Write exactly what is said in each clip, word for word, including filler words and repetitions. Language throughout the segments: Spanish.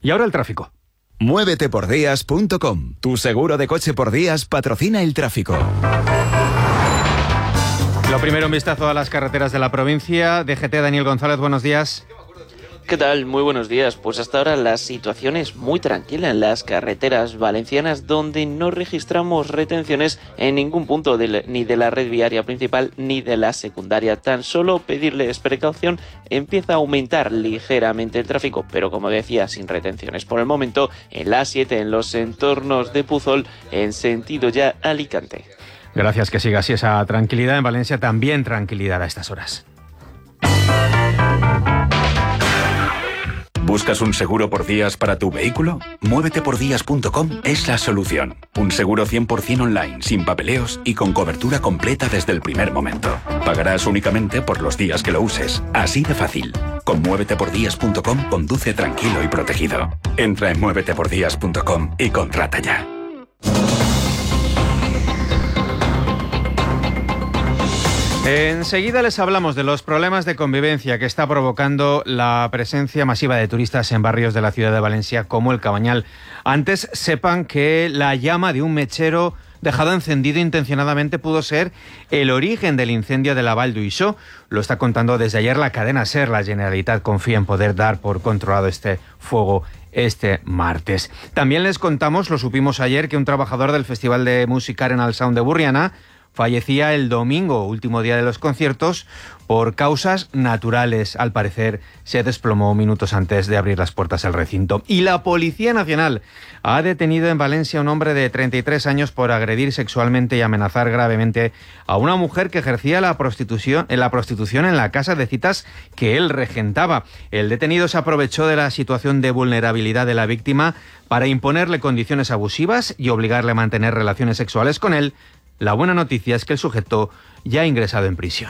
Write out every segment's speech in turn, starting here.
Y ahora el tráfico. muévete por días punto com. Tu seguro de coche por días patrocina el tráfico. Lo primero, un vistazo a las carreteras de la provincia. D G T, Daniel González, buenos días. ¿Qué tal? Muy buenos días. Pues hasta ahora la situación es muy tranquila en las carreteras valencianas, donde no registramos retenciones en ningún punto de la, ni de la red viaria principal ni de la secundaria. Tan solo pedirles precaución. Empieza a aumentar ligeramente el tráfico, pero como decía, sin retenciones. Por el momento, en la A siete, en los entornos de Puzol, en sentido ya Alicante. Gracias, que siga así esa tranquilidad. En Valencia también tranquilidad a estas horas. ¿Buscas un seguro por días para tu vehículo? muévete por días punto com es la solución. Un seguro cien por ciento online, sin papeleos y con cobertura completa desde el primer momento. Pagarás únicamente por los días que lo uses. Así de fácil. Con muévete por días punto com conduce tranquilo y protegido. Entra en muévete por días punto com y contrata ya. Enseguida les hablamos de los problemas de convivencia que está provocando la presencia masiva de turistas en barrios de la ciudad de Valencia como el Cabañal. Antes, sepan que la llama de un mechero dejado encendido intencionadamente pudo ser el origen del incendio de la Vall d'Uixó. Lo está contando desde ayer la cadena SER. La Generalitat confía en poder dar por controlado este fuego este martes. También les contamos, lo supimos ayer, que un trabajador del Festival de Música Arenal Sound de Burriana fallecía el domingo, último día de los conciertos, por causas naturales. Al parecer, se desplomó minutos antes de abrir las puertas al recinto. Y la Policía Nacional ha detenido en Valencia a un hombre de treinta y tres años por agredir sexualmente y amenazar gravemente a una mujer que ejercía la prostitución, en la prostitución en la casa de citas que él regentaba. El detenido se aprovechó de la situación de vulnerabilidad de la víctima para imponerle condiciones abusivas y obligarle a mantener relaciones sexuales con él. La buena noticia es que el sujeto ya ha ingresado en prisión.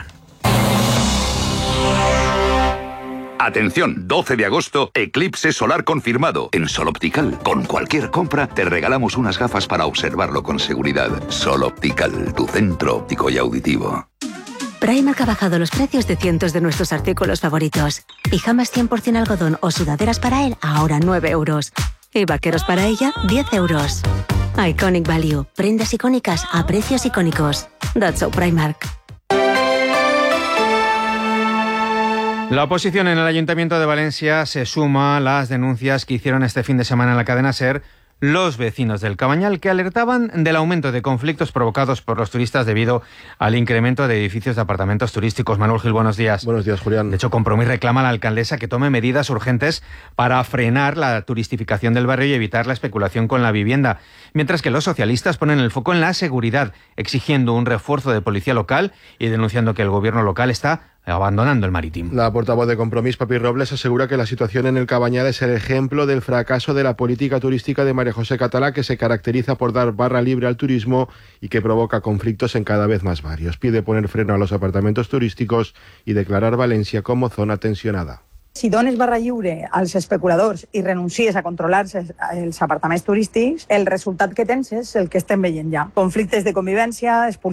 Atención, doce de agosto, eclipse solar confirmado. En Sol Optical, con cualquier compra, te regalamos unas gafas para observarlo con seguridad. Sol Optical, tu centro óptico y auditivo. Primark ha bajado los precios de cientos de nuestros artículos favoritos. Pijamas cien por ciento algodón o sudaderas para él, ahora nueve euros. Y vaqueros para ella, diez euros. Iconic Value. Prendas icónicas a precios icónicos. That's so Primark. La oposición en el Ayuntamiento de Valencia se suma a las denuncias que hicieron este fin de semana en la cadena SER los vecinos del Cabañal, que alertaban del aumento de conflictos provocados por los turistas debido al incremento de edificios de apartamentos turísticos. Manuel Gil, buenos días. Buenos días, Julián. De hecho, Compromís reclama a la alcaldesa que tome medidas urgentes para frenar la turistificación del barrio y evitar la especulación con la vivienda, mientras que los socialistas ponen el foco en la seguridad, exigiendo un refuerzo de policía local y denunciando que el gobierno local está abandonando el marítimo. La portavoz de Compromís, Papi Robles, asegura que la situación en el Cabañal es el ejemplo del fracaso de la política turística de María José Catalá, que se caracteriza por dar barra libre al turismo y que provoca conflictos en cada vez más barrios. Pide poner freno a los apartamentos turísticos y declarar Valencia como zona tensionada. Si dones barra lliure als especuladors i renuncies a controlar els apartaments turístics, el resultat que tens és el que estem veient ja. Conflictes de convivència, expulsions